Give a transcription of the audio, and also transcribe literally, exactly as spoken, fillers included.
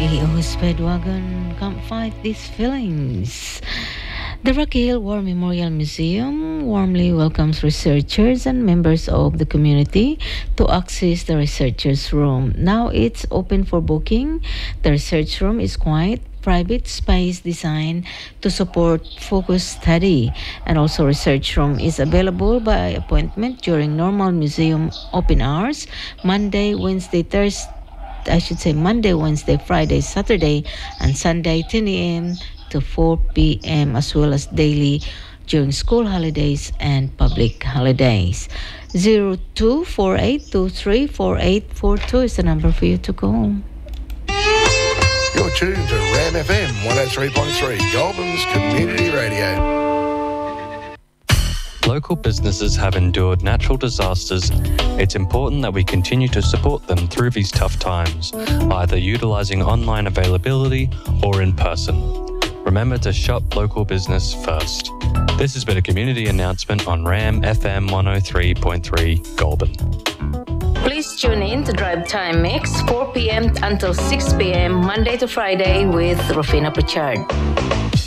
Hey, oh Speedwagon, come fight these feelings. The Rocky Hill War Memorial Museum warmly welcomes researchers and members of the community to access the researchers' room. Now it's open for booking. The research room is quiet, private space designed to support focused study, and also research room is available by appointment during normal museum open hours, Monday, Wednesday, Thursday. I should say Monday, Wednesday, Friday, Saturday, and Sunday, ten a.m. to four p.m., as well as daily during school holidays and public holidays. Zero two four eight two three four eight four two is the number for you to call. You're tuned to Ram F M one oh three point three, Goulburn's Community Radio. Local businesses have endured natural disasters. It's important that we continue to support them through these tough times, either utilising online availability or in person. Remember to shop local business first. This has been a community announcement on Ram F M one oh three point three, Goulburn. Please tune in to Drive Time Mix, four p.m. until six p.m. Monday to Friday with Rufina Pritchard.